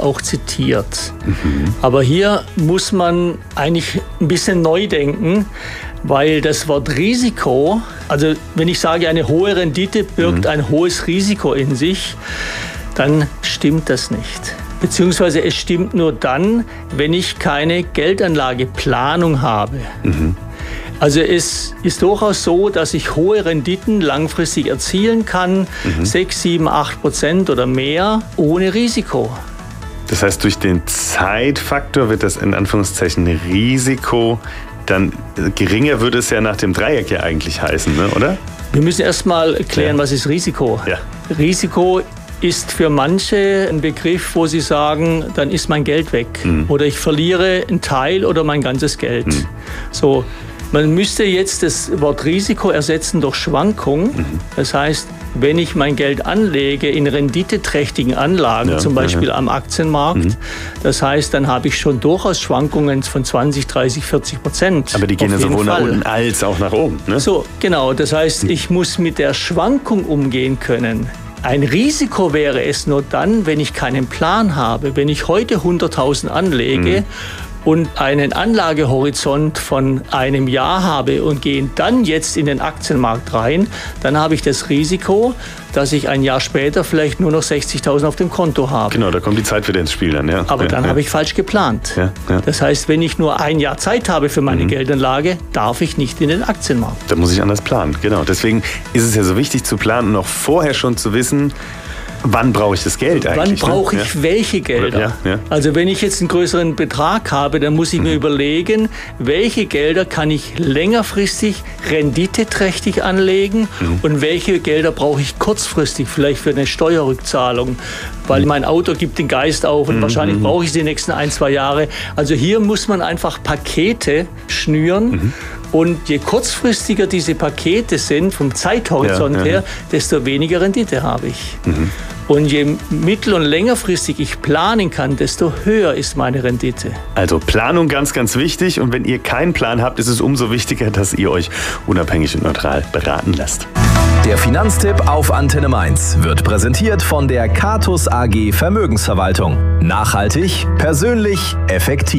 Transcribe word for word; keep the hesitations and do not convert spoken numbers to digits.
auch zitiert. Mhm. Aber hier muss man eigentlich ein bisschen neu denken, weil das Wort Risiko, also wenn ich sage, eine hohe Rendite birgt mhm. ein hohes Risiko in sich, dann stimmt das nicht. Beziehungsweise es stimmt nur dann, wenn ich keine Geldanlageplanung habe. Mhm. Also es ist durchaus so, dass ich hohe Renditen langfristig erzielen kann, mhm. sechs, sieben, acht Prozent oder mehr, ohne Risiko. Das heißt, durch den Zeitfaktor wird das in Anführungszeichen Risiko dann geringer, würde es ja nach dem Dreieck ja eigentlich heißen, ne? Oder? Wir müssen erst mal klären, ja. was ist Risiko? Ja. Risiko ist für manche ein Begriff, wo sie sagen, dann ist mein Geld weg. Mhm. Oder ich verliere einen Teil oder mein ganzes Geld. Mhm. So, man müsste jetzt das Wort Risiko ersetzen durch Schwankung. Mhm. Das heißt, wenn ich mein Geld anlege in renditeträchtigen Anlagen, ja, zum Beispiel ja. am Aktienmarkt, mhm. das heißt, dann habe ich schon durchaus Schwankungen von zwanzig, dreißig, vierzig Prozent. Aber die gehen ja sowohl nach unten als auch nach oben. Ne? So, genau. Das heißt, ich muss mit der Schwankung umgehen können. Ein Risiko wäre es nur dann, wenn ich keinen Plan habe. Wenn ich heute hunderttausend anlege mhm. und einen Anlagehorizont von einem Jahr habe und gehe dann jetzt in den Aktienmarkt rein, dann habe ich das Risiko, dass ich ein Jahr später vielleicht nur noch sechzigtausend auf dem Konto habe. Genau, da kommt die Zeit wieder ins Spiel dann, ja. Aber ja, dann ja. habe ich falsch geplant. Ja, ja. Das heißt, wenn ich nur ein Jahr Zeit habe für meine mhm. Geldanlage, darf ich nicht in den Aktienmarkt. Da muss ich anders planen, genau. Deswegen ist es ja so wichtig zu planen und auch vorher schon zu wissen, wann brauche ich das Geld eigentlich? Wann brauche ich ne? welche Gelder? Ja, ja. Also wenn ich jetzt einen größeren Betrag habe, dann muss ich mhm. mir überlegen, welche Gelder kann ich längerfristig renditeträchtig anlegen mhm. und welche Gelder brauche ich kurzfristig, vielleicht für eine Steuerrückzahlung, weil mhm. mein Auto gibt den Geist auf und mhm. wahrscheinlich brauche ich es die nächsten ein, zwei Jahre. Also hier muss man einfach Pakete schnüren. Mhm. Und je kurzfristiger diese Pakete sind, vom Zeithorizont ja, ja. her, desto weniger Rendite habe ich. Mhm. Und je mittel- und längerfristig ich planen kann, desto höher ist meine Rendite. Also Planung ganz, ganz wichtig. Und wenn ihr keinen Plan habt, ist es umso wichtiger, dass ihr euch unabhängig und neutral beraten lasst. Der Finanztipp auf Antenne Mainz wird präsentiert von der Catus A G Vermögensverwaltung. Nachhaltig, persönlich, effektiv.